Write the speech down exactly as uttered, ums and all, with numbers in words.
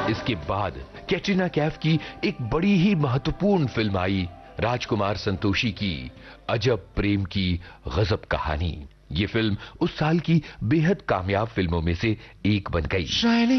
इसके बाद कैटरीना कैफ की एक बड़ी ही महत्वपूर्ण फिल्म आई, राजकुमार संतोषी की अजब प्रेम की गजब कहानी। ये फिल्म उस साल की बेहद कामयाब फिल्मों में से एक बन गई।